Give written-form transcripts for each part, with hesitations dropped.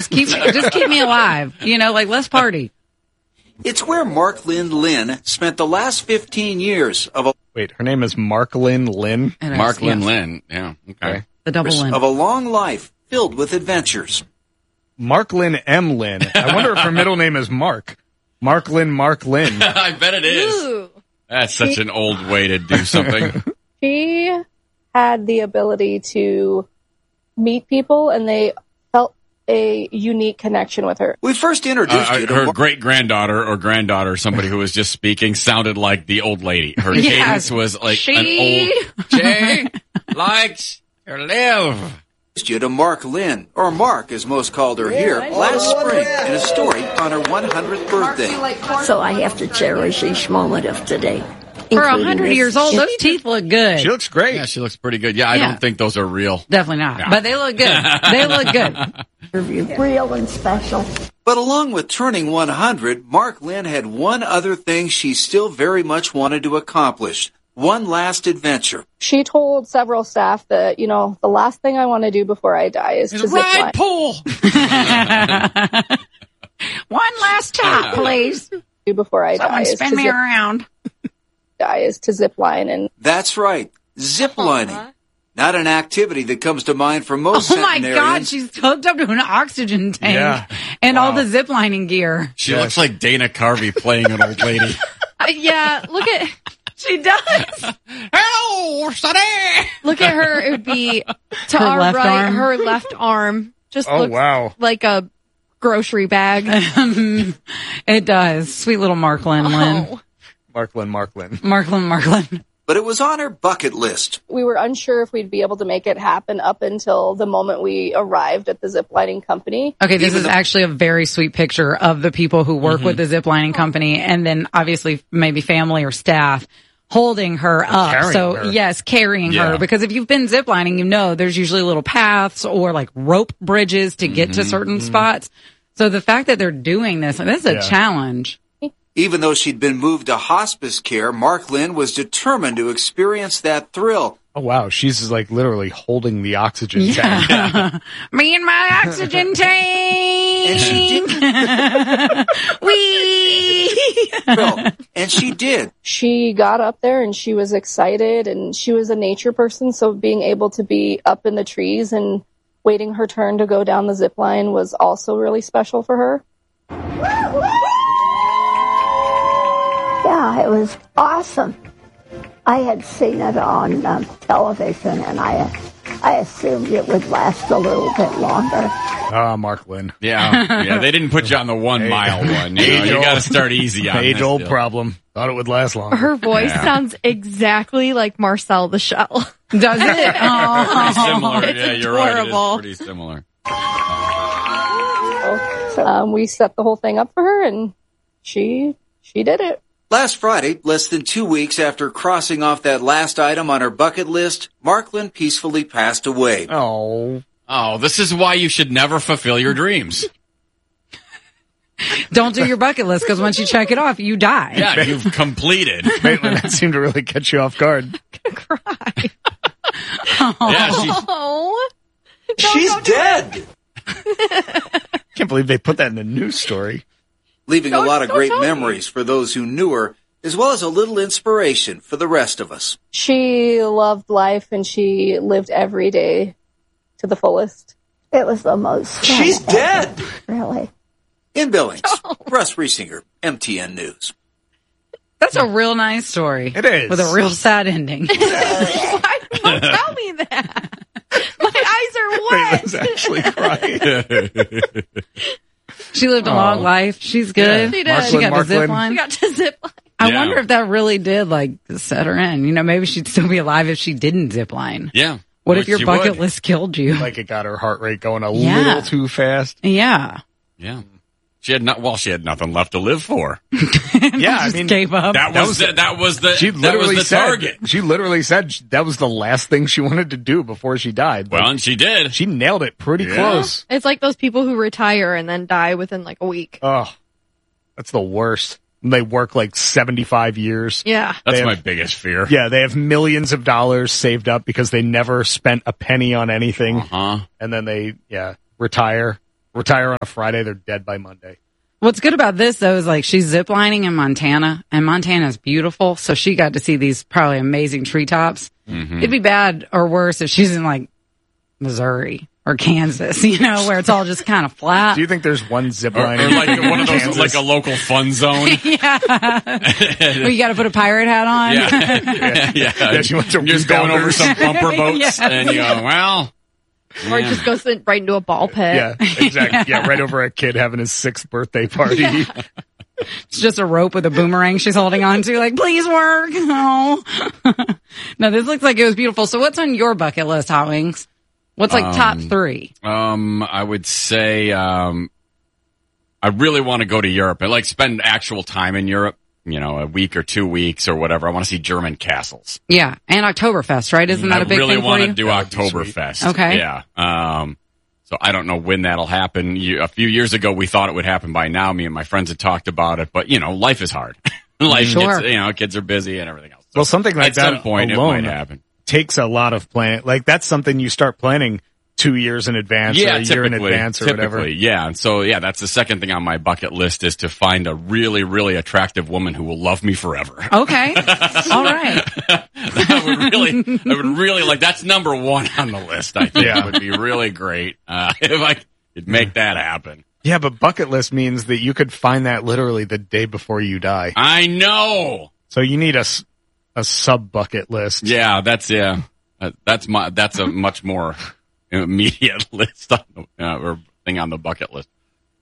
Just keep me alive. Let's party. It's where Mark Lynn Lynn spent the last 15 years of a... Wait, her name is Mark Lynn Lynn? Mark Lynn Lynn. Yeah, okay. The double Lynn. Of a long life filled with adventures. Mark Lynn M. Lynn. I wonder if her middle name is Mark. Mark Lynn Lynn. I bet it is. Ooh. That's such an old way to do something. She had the ability to meet people, and they felt a unique connection with her. We first introduced you to her great-granddaughter or granddaughter, somebody who was just speaking, sounded like the old lady. Her Yes. cadence was like an old... She likes to live. You to Mark Lynn, or Mark as most called her here, last spring in a story on her 100th birthday. So I have to cherish each moment of today. For 100 years old, those teeth look good. She looks great. Yeah, she looks pretty good. Yeah, I don't think those are real. Definitely not. Yeah. But they look good. They look good. Real and special. But along with turning 100, Mark Lynn had one other thing she still very much wanted to accomplish. One last adventure. She told several staff that, the last thing I want to do before I die is to zip line. Pool. One last top, please. Before I Someone die is spin to me zip around. zip line. And That's right, zip lining. Not an activity that comes to mind for most Oh my centenarians. God, she's hooked up to an oxygen tank and Wow. all the zip lining gear. She looks like Dana Carvey playing an old lady. Yeah, look at She does. Hello, sonny. look at her. It would be to Her our left right. arm. Her left arm just Oh, looks wow. like a grocery bag. It does. Sweet little Marklin Lynn. Oh. Mark Lynn. Marklin. But it was on her bucket list. we were unsure if we'd be able to make it happen up until the moment we arrived at the zip lining company. Okay, this is actually a very sweet picture of the people who work with the zip lining company, and then obviously maybe family or staff holding her up. Carrying So her. yes, carrying Yeah. her, because if you've been zip lining, there's usually little paths or like rope bridges to get to certain spots. So the fact that they're doing this is a challenge. Even though she'd been moved to hospice care, Mark Lynn was determined to experience that thrill. Oh, wow. She's just like literally holding the oxygen tank. Me and my oxygen tank. And she did. Wee. And she did. She got up there and she was excited, and she was a nature person, so being able to be up in the trees and waiting her turn to go down the zip line was also really special for her. Yeah, it was awesome. I had seen it on television, and I assumed it would last a little bit longer. Ah, Mark Lynn. Yeah, they didn't put you on the 1 mile one. You got to start easy on this Age-old deal. problem. Thought it would last longer. Her voice sounds exactly like Marcel the Shell. Does it? Oh. Pretty similar. It's Yeah, you're right. It adorable. is pretty similar. So we set the whole thing up for her, and she did it. Last Friday, less than 2 weeks after crossing off that last item on her bucket list, Mark Lynn peacefully passed away. Oh. Oh, this is why you should never fulfill your dreams. Don't do your bucket list, because once you check it off, you die. Yeah, you've completed. Maitland, that seemed to really catch you off guard. Yeah, Oh. She's dead! Can't believe they put that in the news story. Leaving a lot of great tell me. memories for those who knew her, as well as a little inspiration for the rest of us. She loved life, and she lived every day to the fullest. It was the most fun She's ever, dead! really. In Billings, Russ Riesinger, MTN News. That's a real nice story. It is. With a real sad ending. Why don't tell me that? My eyes are wet. Maitland's actually crying. She lived a long life. She's good. She did. She got the Mark zip Lynn. line. She got to zip line. I Yeah. wonder if that really did set her in. Maybe she'd still be alive if she didn't zip line. Yeah. What if Which your she bucket would. list killed you? Like it got her heart rate going a Yeah. little too fast. Yeah. Yeah. She had nothing left to live for. Yeah, I Just mean, gave up. That was the she literally the said, target. She literally said that was the last thing she wanted to do before she died. Well, and she did. She nailed it pretty Yeah. close. It's like those people who retire and then die within like a week. Oh, that's the worst. They work 75 years. Yeah. That's They my have- biggest fear. Yeah, they have millions of dollars saved up because they never spent a penny on anything. Huh? And then they, retire retire on a Friday, they're dead by Monday. What's good about this, though, is like she's ziplining in Montana, and Montana's beautiful, so she got to see these probably amazing treetops. Mm-hmm. It'd be bad or worse if she's in like Missouri or Kansas, where it's all just kind of flat. Do you think there's one zip line? Or like one of those, Kansas? like a local fun zone. Yeah. Well, you got to put a pirate hat on. Yeah. She went to You're just going over some bumper boats, Yes. and you go, well. Or just goes right into a ball pit. Yeah, exactly. Yeah, right over a kid having his 6th birthday party. It's just a rope with a boomerang she's holding on to, like, please work. Oh. No, this looks like it was beautiful. So what's on your bucket list, Hot Wings? What's like top 3? I would say, I really want to go to Europe and like spend actual time in Europe, a week or 2 weeks or whatever. I want to see German castles. Yeah. And Oktoberfest, right? Isn't that a big thing for you? I really want to do Oktoberfest. Okay. Yeah. So I don't know when that'll happen. A few years ago, we thought it would happen by now. Me and my friends had talked about it, but life is hard. Life gets, kids are busy and everything else. So well, something like that at some point alone it might happen. Takes a lot of planning. Like that's something you start planning 2 years in advance or a year in advance or whatever. Yeah. And so, that's the second thing on my bucket list is to find a really, really attractive woman who will love me forever. Okay. All right. I would really like, that's number 1 on the list. I think it would be really great, if I could make that happen. Yeah, but bucket list means that you could find that literally the day before you die. I know. So you need a sub bucket list. Yeah, that's a much more immediate list or thing on the bucket list.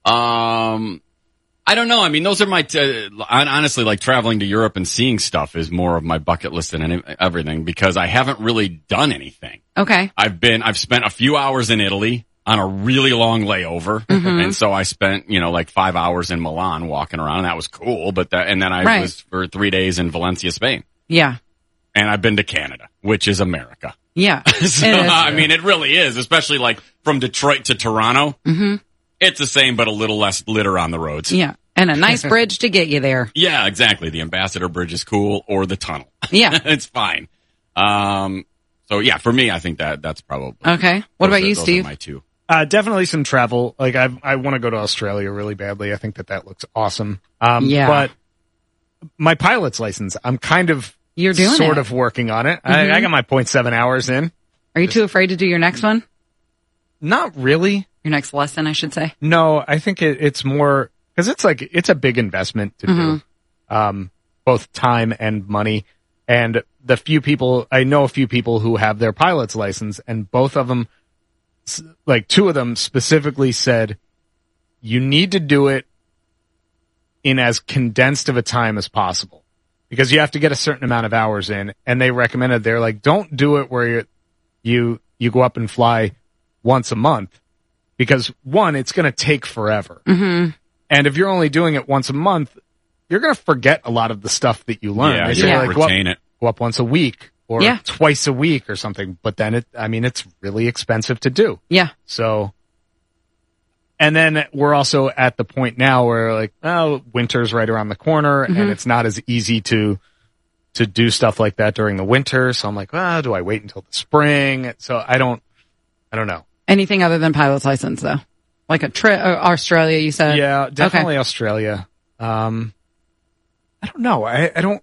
I don't know. I mean, those are my, honestly, like traveling to Europe and seeing stuff is more of my bucket list than everything because I haven't really done anything. Okay. I've spent a few hours in Italy on a really long layover. Mm-hmm. And so I spent, like 5 hours in Milan walking around and that was cool. And then I was for 3 days in Valencia, Spain. Yeah. And I've been to Canada, which is America. Yeah. So, I mean, it really is, especially like from Detroit to Toronto. Mm-hmm. It's the same, but a little less litter on the roads. Yeah. And a nice bridge to get you there. Yeah, exactly. The Ambassador Bridge is cool or the tunnel. Yeah. It's fine. So yeah, for me, I think that's probably. Okay. What about you, Steve? Those are my 2. Definitely some travel. Like I want to go to Australia really badly. I think that looks awesome. But my pilot's license, I'm kind of You're doing sort of working on it. Mm-hmm. I got my 0.7 hours in. Are you too afraid to do your next one? Not really. Your next lesson, I should say. No, I think it's more because it's a big investment to do, both time and money. And I know a few people who have their pilot's license, and both of them, like 2 of them specifically said, you need to do it in as condensed of a time as possible because you have to get a certain amount of hours in. And they recommended, they're like, don't do it where you go up and fly once a month because 1, it's going to take forever. Mm-hmm. And if you're only doing it once a month, you're going to forget a lot of the stuff that you learn. Yeah, you like, retain it. Go up once a week or twice a week or something. But then it's really expensive to do. Yeah. So, and then we're also at the point now where like, winter's right around the corner and it's not as easy to do stuff like that during the winter. So I'm like, do I wait until the spring? So I don't know. Anything other than pilot's license though? Like a trip, Australia, you said? Yeah, definitely okay. Australia. I don't know. I don't.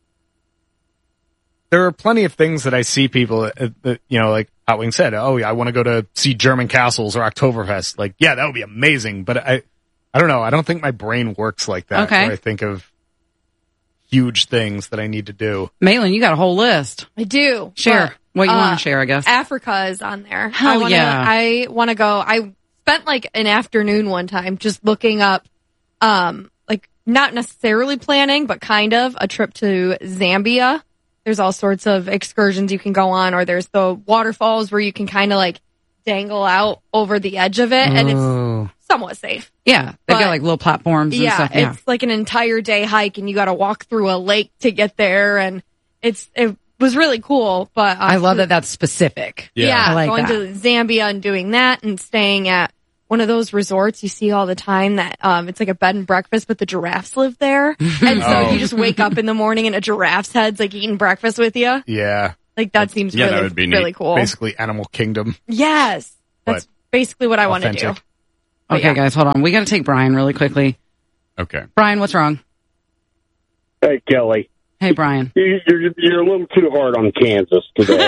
There are plenty of things that I see people, like Hot Wing said, I want to go to see German castles or Oktoberfest. Like, yeah, that would be amazing. But I don't know. I don't think my brain works like that. Okay. Where I think of huge things that I need to do. Malin, you got a whole list. I do. Share what you want to share, I guess. Africa is on there. Hell yeah. I want to go. I spent like an afternoon one time just looking up, like not necessarily planning, but kind of a trip to Zambia. There's all sorts of excursions you can go on, or there's the waterfalls where you can kind of like dangle out over the edge of it, and it's somewhat safe. Yeah, they've got like little platforms and stuff. Yeah, it's like an entire day hike, and you got to walk through a lake to get there, and it was really cool. But I love that that's specific. Yeah, I like going that. to Zambia and doing that, and staying at one of those resorts you see all the time that it's like a bed and breakfast, but the giraffes live there, and so you just wake up in the morning and a giraffe's head's like eating breakfast with you. Yeah, like that seems that would be really neat. cool. Basically, Animal Kingdom. Yes, that's basically what I want to do. Okay, guys, hold on. We got to take Brian really quickly. Okay. Brian, what's wrong? Hey, Kelly. Hey, Brian. You're a little too hard on Kansas today.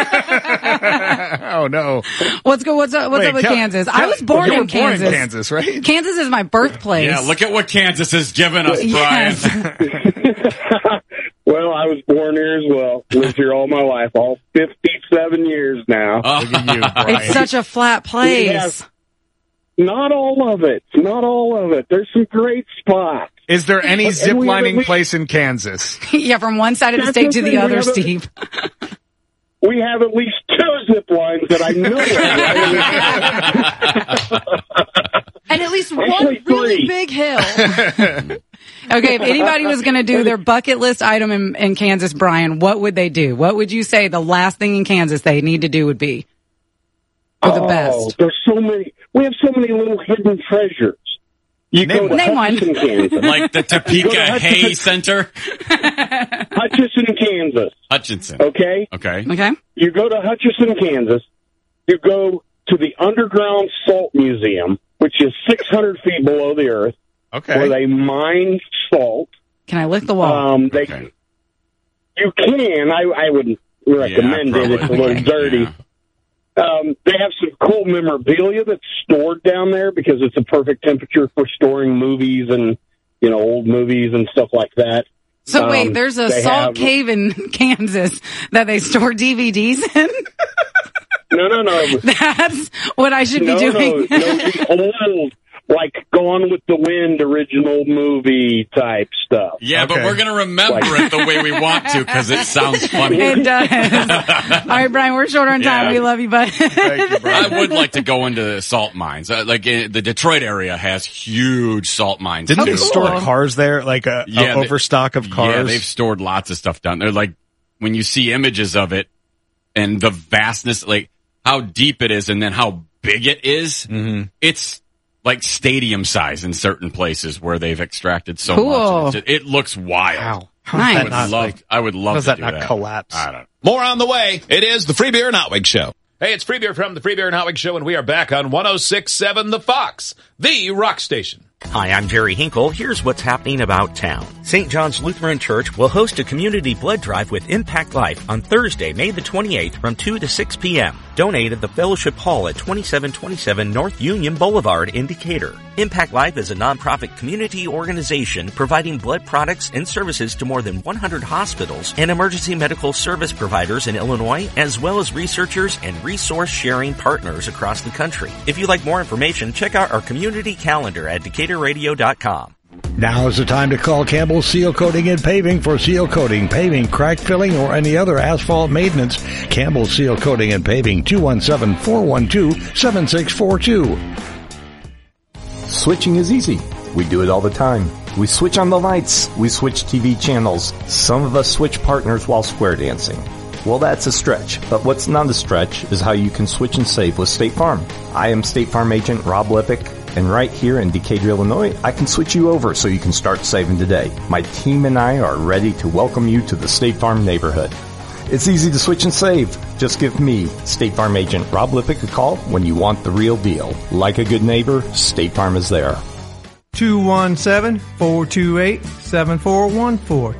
Oh, no. What's up with Kansas? I was born in Kansas. Born in Kansas, right? Kansas is my birthplace. Yeah, look at what Kansas has given us, Brian. Well, I was born here as well. Lived here all my life, all 57 years now. Look at you, Brian. It's such a flat place. Not all of it. Not all of it. There's some great spots. Is there any ziplining place in Kansas? Yeah, from one side of the state to the other, Steve. We have at least 2 zip lines that I know of. And at least one really big hill. Okay, if anybody was going to do their bucket list item in Kansas, Brian, what would they do? What would you say the last thing in Kansas they need to do would be? Or the best? There's so many. We have so many little hidden treasures. You go to Hutchinson, Kansas. Like the Topeka Hay Center? Hutchinson, Kansas. Hutchinson. Okay? Okay. You go to Hutchinson, Kansas. You go to the Underground Salt Museum, which is 600 feet below the earth. Okay. Where they mine salt. Can I lick the wall? You can. I wouldn't recommend it. It's a little dirty. Yeah. They have some cool memorabilia that's stored down there because it's a perfect temperature for storing movies and, old movies and stuff like that. So wait, there's a salt cave in Kansas that they store DVDs in? No. That's what I should be doing. No, the old, like Gone with the Wind original movie type stuff. Yeah, but we're going to remember it the way we want to because it sounds funny. It does. All right, Brian, we're short on time. Yeah. We love you, bud. Thank you, Brian. I would like to go into the salt mines. The Detroit area has huge salt mines. Didn't they store cars there? Like an overstock of cars? Yeah, they've stored lots of stuff down there. Like when you see images of it and the vastness, like how deep it is and then how big it is, it's like stadium size in certain places where they've extracted so much. It looks wild. Wow. Nice. I would love Does to that do not that. collapse? I don't know. More on the way. It is the Free Beer and Hotwig Show. Hey, it's Free Beer from the Free Beer and Hotwig Show, and we are back on 106.7 The Fox, the rock station. Hi, I'm Jerry Hinkle. Here's what's happening about town. St. John's Lutheran Church will host a community blood drive with Impact Life on Thursday, May the 28th from 2 to 6 p.m. Donate at the Fellowship Hall at 2727 North Union Boulevard in Decatur. Impact Life is a nonprofit community organization providing blood products and services to more than 100 hospitals and emergency medical service providers in Illinois, as well as researchers and resource-sharing partners across the country. If you'd like more information, check out our community calendar at DecaturRadio.com. Now is the time to call Campbell Seal Coating and Paving for seal coating, paving, crack filling, or any other asphalt maintenance. Campbell Seal Coating and Paving, 217-412-7642. Switching is easy. We do it all the time. We switch on the lights. We switch TV channels. Some of us switch partners while square dancing. Well, that's a stretch, but what's not a stretch is how you can switch and save with State Farm. I am State Farm agent Rob Lippick, and right here in Decatur, Illinois, I can switch you over so you can start saving today. My team and I are ready to welcome you to the State Farm neighborhood. It's easy to switch and save. Just give me, State Farm agent Rob Lippick, a call when you want the real deal. Like a good neighbor, State Farm is there. 217-428-7414.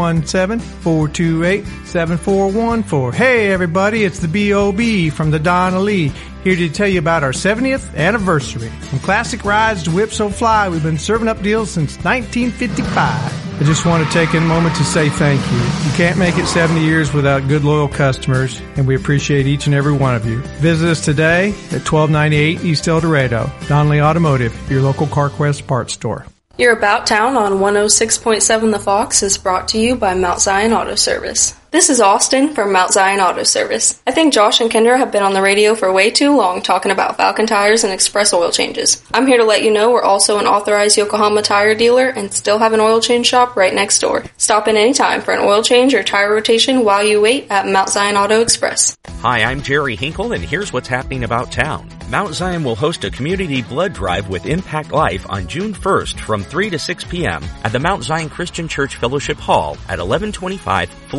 217-428-7414. Hey everybody, it's the B.O.B. from the Donna Lee, here to tell you about our 70th anniversary. From classic rides to Whip So Fly, we've been serving up deals since 1955. I just want to take a moment to say thank you. You can't make it 70 years without good, loyal customers, and we appreciate each and every one of you. Visit us today at 1298 East El Dorado. Donnelly Automotive, your local CarQuest parts store. Your About Town on 106.7 The Fox is brought to you by Mount Zion Auto Service. This is Austin from Mount Zion Auto Service. I think Josh and Kendra have been on the radio for way too long talking about Falcon tires and express oil changes. I'm here to let you know we're also an authorized Yokohama tire dealer and still have an oil change shop right next door. Stop in anytime for an oil change or tire rotation while you wait at Mount Zion Auto Express. Hi, I'm Jerry Hinkle, and here's what's happening about town. Mount Zion will host a community blood drive with Impact Life on June 1st from 3 to 6 p.m. at the Mount Zion Christian Church Fellowship Hall at 1125 Florian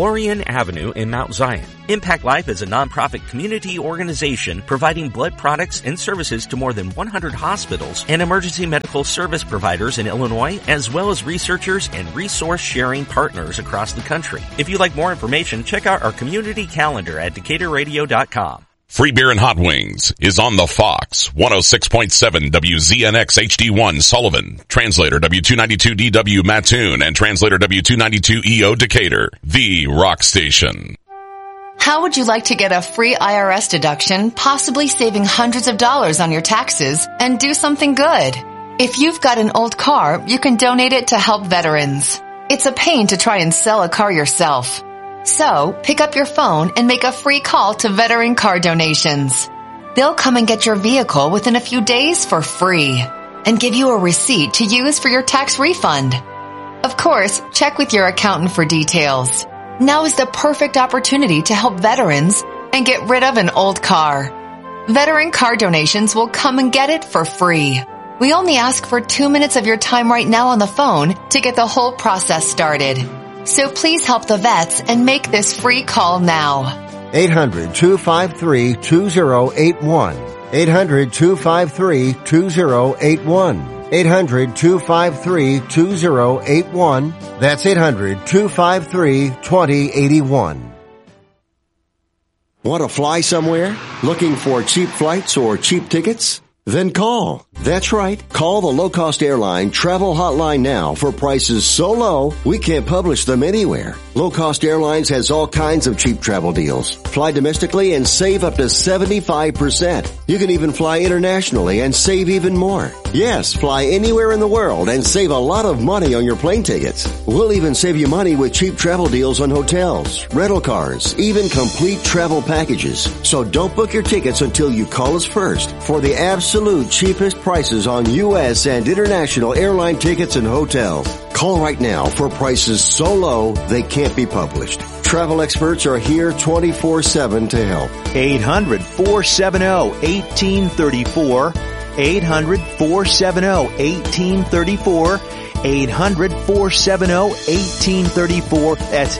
Main Avenue in Mount Zion. Impact Life is a nonprofit community organization providing blood products and services to more than 100 hospitals and emergency medical service providers in Illinois, as well as researchers and resource-sharing partners across the country. If you'd like more information, check out our community calendar at DecaturRadio.com. Free Beer and Hot Wings is on the Fox, 106.7 WZNX HD1 Sullivan, translator W292DW Mattoon, and translator W292EO Decatur, the rock station. How would you like to get a free IRS deduction, possibly saving hundreds of dollars on your taxes, and do something good? If you've got an old car, you can donate it to help veterans. It's a pain to try and sell a car yourself. So, pick up your phone and make a free call to Veteran Car Donations. They'll come and get your vehicle within a few days for free and give you a receipt to use for your tax refund. Of course, check with your accountant for details. Now is the perfect opportunity to help veterans and get rid of an old car. Veteran Car Donations will come and get it for free. We only ask for 2 minutes of your time right now on the phone to get the whole process started. So please help the vets and make this free call now. 800-253-2081. 800-253-2081. 800-253-2081. That's 800-253-2081. Want to fly somewhere? Looking for cheap flights or cheap tickets? Then call. That's right. Call the low-cost airline travel hotline now for prices so low we can't publish them anywhere. Low-cost airlines has all kinds of cheap travel deals. Fly domestically and save up to 75%. You can even fly internationally and save even more. Yes, fly anywhere in the world and save a lot of money on your plane tickets. We'll even save you money with cheap travel deals on hotels, rental cars, even complete travel packages. So don't book your tickets until you call us first for the absolute cheapest prices on U.S. and international airline tickets and hotels. Call right now for prices so low they can't be published. Travel experts are here 24/7 to help. 800-470-1834. 800-470-1834. 800-470-1834. That's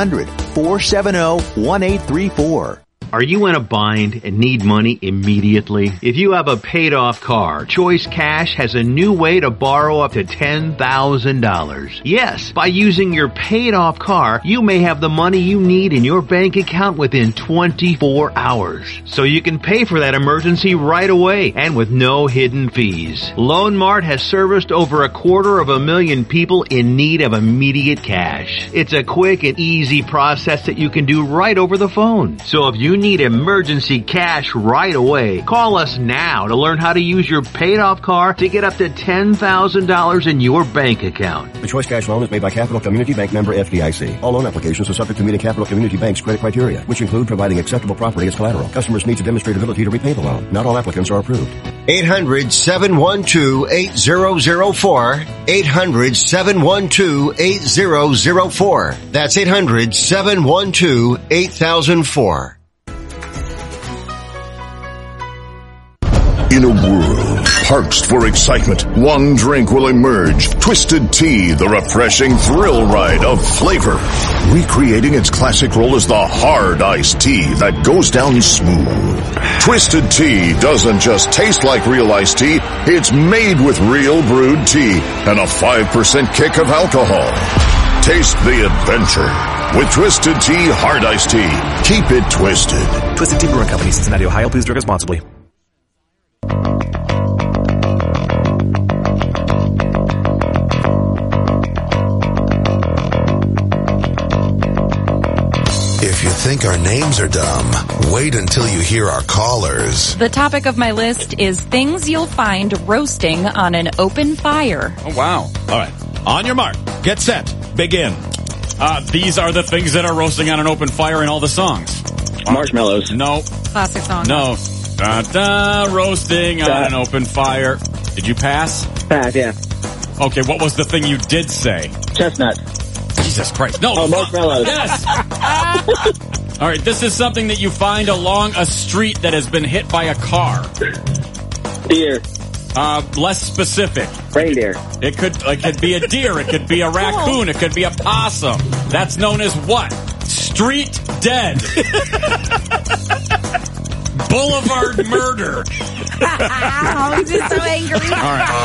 800-470-1834. Are you in a bind and need money immediately? If you have a paid-off car, Choice Cash has a new way to borrow up to $10,000. Yes, by using your paid-off car, you may have the money you need in your bank account within 24 hours. So you can pay for that emergency right away and with no hidden fees. Loan Mart has serviced over 250,000 people in need of immediate cash. It's a quick and easy process that you can do right over the phone. So if you need emergency cash right away, call us now to learn how to use your paid-off car to get up to $10,000 in your bank account. The Choice Cash loan is made by Capital Community Bank, member FDIC. All loan applications are subject to meeting Capital Community Bank's credit criteria, which include providing acceptable property as collateral. Customers need to demonstrate ability to repay the loan. Not all applicants are approved. 800-712-8004. 800-712-8004. That's 800-712-8004. In a world parched for excitement, one drink will emerge. Twisted Tea, the refreshing thrill ride of flavor. Recreating its classic role as the hard iced tea that goes down smooth. Twisted Tea doesn't just taste like real iced tea, it's made with real brewed tea and a 5% kick of alcohol. Taste the adventure with Twisted Tea Hard Iced Tea. Keep it twisted. Twisted Tea Brewing Company, Cincinnati, Ohio. Please drink responsibly. If you think our names are dumb, wait until you hear our callers. The topic of my list is things you'll find roasting on an open fire. Oh, wow. All right. On your mark. Get set. Begin. These are the things that are roasting on an open fire in all the songs. Marshmallows. No. Classic song. No. Roasting on an open fire. Did you pass? Pass, yeah. Okay, what was the thing you did say? Chestnut. Jesus Christ. No. Oh, marshmallows. Yes. All right, this is something that you find along a street that has been hit by a car. Deer. Less specific. Reindeer. It could be a deer. It could be a raccoon. It could be a possum. That's known as what? Street dead. Boulevard murder. I'm just so angry. All right.